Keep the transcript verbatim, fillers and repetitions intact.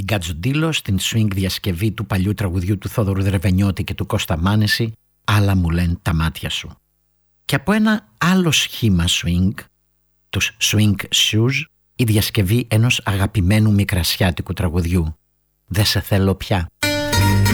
Γκατζοντήλο στην swing διασκευή του παλιού τραγουδιού του Θόδωρου Δρεβενιώτη και του Κώστα Μάνεση, «Άλλα μου λένε τα μάτια σου». Και από ένα άλλο σχήμα swing, τους Swing Shoes, η διασκευή ενός αγαπημένου μικρασιάτικου τραγουδιού, «Δεν σε θέλω πια».